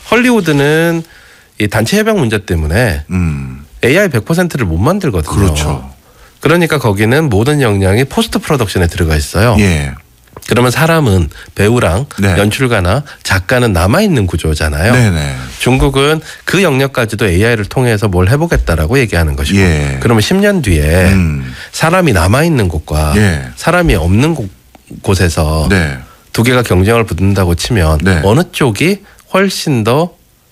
헐리우드는 이 단체 협약 문제 때문에 AI 100%를 못 만들거든요. 그렇죠. 그러니까 거기는 모든 역량이 포스트 프로덕션에 들어가 있어요. 예. 그러면 사람은 배우랑 네. 연출가나 작가는 남아있는 구조잖아요. 네네. 중국은 그 영역까지도 AI를 통해서 뭘 해보겠다라고 얘기하는 것이고 예. 그러면 10년 뒤에 사람이 남아있는 곳과 예. 사람이 없는 곳에서 네. 두 개가 경쟁을 붙는다고 치면 네. 어느 쪽이 훨씬 더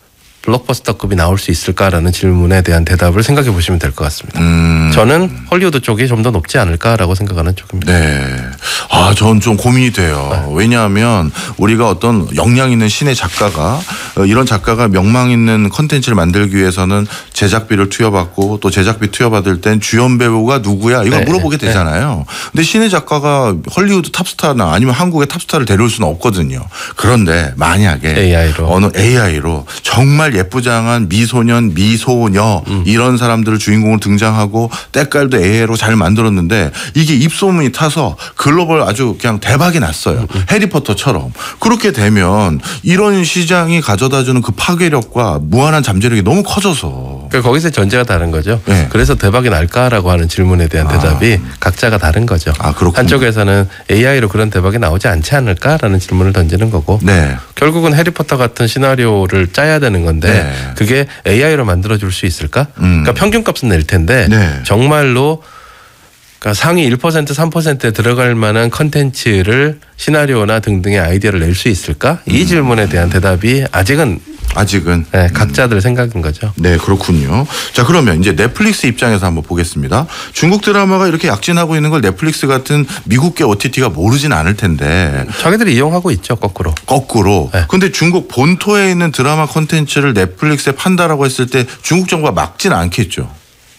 블록버스터급이 나올 수 있을까라는 질문에 대한 대답을 생각해 보시면 될 것 같습니다. 저는 헐리우드 쪽이 좀 더 높지 않을까라고 생각하는 쪽입니다. 네. 아, 전 좀 고민이 돼요. 왜냐하면 우리가 어떤 역량 있는 신의 작가가 이런 작가가 명망 있는 컨텐츠를 만들기 위해서는 제작비를 투여받고 또 제작비 투여받을 땐 주연 배우가 누구야 이걸 네. 물어보게 되잖아요. 근데 신의 작가가 헐리우드 탑스타나 아니면 한국의 탑스타를 데려올 수는 없거든요. 그런데 만약에 AI로. 어느 AI로 정말 예쁘장한 미소년, 미소녀 이런 사람들을 주인공으로 등장하고 때깔도 AI로 잘 만들었는데 이게 입소문이 타서 글로벌 아주 그냥 대박이 났어요. 해리포터처럼. 그렇게 되면 이런 시장이 가져다주는 그 파괴력과 무한한 잠재력이 너무 커져서. 그러니까 거기서 전제가 다른 거죠. 네. 그래서 대박이 날까라고 하는 질문에 대한 대답이 각자가 다른 거죠. 아, 그렇군요. 한쪽에서는 AI로 그런 대박이 나오지 않지 않을까라는 질문을 던지는 거고 네. 결국은 해리포터 같은 시나리오를 짜야 되는 건데 네. 그게 AI로 만들어줄 수 있을까? 그러니까 평균값은 낼 텐데 네. 정말로 그러니까 상위 1% 3%에 들어갈 만한 컨텐츠를 시나리오나 등등의 아이디어를 낼 수 있을까? 이 질문에 대한 대답이 아직은 네, 각자들 생각인 거죠. 네, 그렇군요. 자, 그러면 이제 넷플릭스 입장에서 한번 보겠습니다. 중국 드라마가 이렇게 약진하고 있는 걸 넷플릭스 같은 미국계 OTT가 모르진 않을 텐데. 자기들이 이용하고 있죠, 거꾸로. 거꾸로. 네. 근데 중국 본토에 있는 드라마 콘텐츠를 넷플릭스에 판다라고 했을 때 중국 정부가 막지는 않겠죠.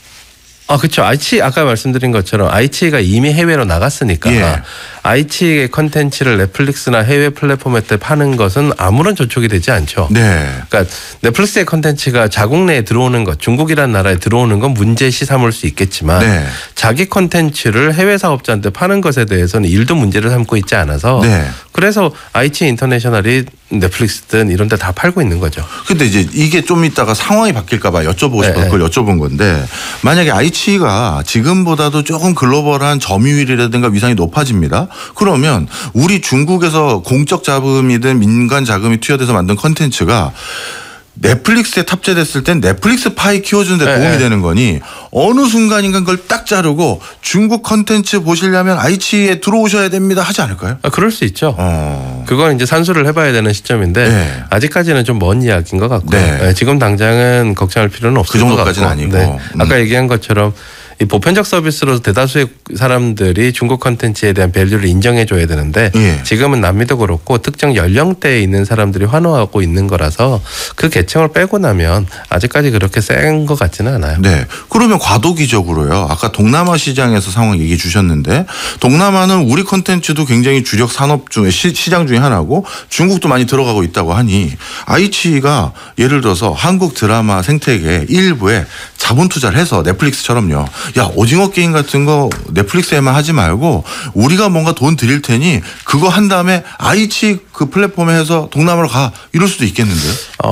아, 그렇죠. 아이치 아까 말씀드린 것처럼 아이치가 이미 해외로 나갔으니까 예. 아이치의 컨텐츠를 넷플릭스나 해외 플랫폼에 때 파는 것은 아무런 저촉이 되지 않죠. 네. 그러니까 넷플릭스의 컨텐츠가 자국 내에 들어오는 것, 중국이라는 나라에 들어오는 건 문제시 삼을 수 있겠지만 네. 자기 컨텐츠를 해외 사업자한테 파는 것에 대해서는 일도 문제를 삼고 있지 않아서 네. 그래서 아이치 인터내셔널이 넷플릭스든 이런 데 다 팔고 있는 거죠. 근데 이제 이게 좀 이따가 상황이 바뀔까 봐 여쭤보고 싶어서 네. 그걸 여쭤본 건데 만약에 아이치가 지금보다도 조금 글로벌한 점유율이라든가 위상이 높아집니다. 그러면 우리 중국에서 공적 자금이든 민간 자금이 투여돼서 만든 컨텐츠가 넷플릭스에 탑재됐을 땐 넷플릭스 파이 키워주는 데 도움이 네. 되는 거니 어느 순간인가 그걸 딱 자르고 중국 컨텐츠 보시려면 아이치에 들어오셔야 됩니다 하지 않을까요? 아, 그럴 수 있죠. 그건 이제 산수를 해봐야 되는 시점인데 네. 아직까지는 좀 먼 이야기인 것 같고요. 네. 네, 지금 당장은 걱정할 필요는 없을 그 것 정도까지는 같고. 아니고. 네. 아까 얘기한 것처럼 이 보편적 서비스로 대다수의 사람들이 중국 컨텐츠에 대한 밸류를 인정해 줘야 되는데 예. 지금은 남미도 그렇고 특정 연령대에 있는 사람들이 환호하고 있는 거라서 그 계층을 빼고 나면 아직까지 그렇게 센 것 같지는 않아요. 네. 그러면 과도기적으로요. 아까 동남아 시장에서 상황 얘기해 주셨는데 동남아는 우리 콘텐츠도 굉장히 주력 산업 중에 시장 중에 하나고 중국도 많이 들어가고 있다고 하니 아이치가 예를 들어서 한국 드라마 생태계 일부에 자본 투자를 해서 넷플릭스처럼요. 야, 오징어 게임 같은 거 넷플릭스에만 하지 말고 우리가 뭔가 돈 드릴 테니 그거 한 다음에 아이치 그 플랫폼에 해서 동남아로 가 이럴 수도 있겠는데요.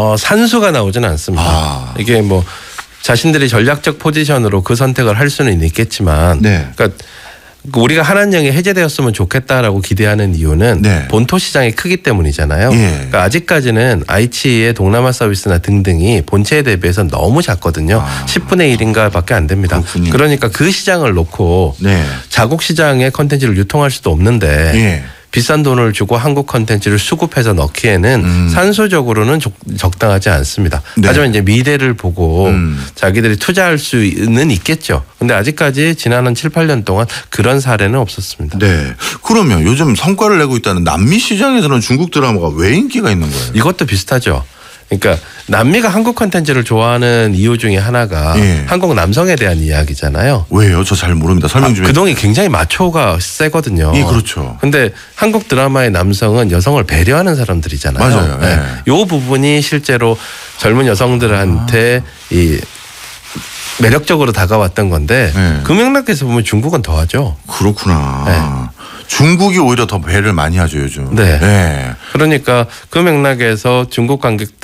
산수가 나오지는 않습니다. 이게 뭐 자신들이 전략적 포지션으로 그 선택을 할 수는 있겠지만 네. 그러니까 우리가 한한령이 해제되었으면 좋겠다라고 기대하는 이유는 네. 본토 시장이 크기 때문이잖아요. 예. 그러니까 아직까지는 아이치의 동남아 서비스나 등등이 본체에 대비해서 너무 작거든요. 10분의 1인가 밖에 안 됩니다. 그렇군요. 그러니까 그 시장을 놓고 네. 자국 시장에 컨텐츠를 유통할 수도 없는데 예. 비싼 돈을 주고 한국 컨텐츠를 수급해서 넣기에는 산수적으로는 적당하지 않습니다. 네. 하지만 이제 미래를 보고 자기들이 투자할 수는 있겠죠. 근데 아직까지 지난 한 7, 8년 동안 그런 사례는 없었습니다. 네. 그러면 요즘 성과를 내고 있다는 남미 시장에서는 중국 드라마가 왜 인기가 있는 거예요? 이것도 비슷하죠. 그러니까 남미가 한국 컨텐츠를 좋아하는 이유 중에 하나가 예. 한국 남성에 대한 이야기잖아요. 왜요? 저 잘 모릅니다. 설명 좀 그동이 굉장히 마초가 세거든요. 예, 그렇죠. 근데 한국 드라마의 남성은 여성을 배려하는 사람들이잖아요. 맞아요. 네. 이 부분이 실제로 젊은 여성들한테 이 매력적으로 다가왔던 건데 네. 그 맥락에서 보면 중국은 더하죠. 그렇구나. 중국이 오히려 더 배를 많이 하죠 요즘. 네. 네. 그러니까 그 맥락에서 중국 관객들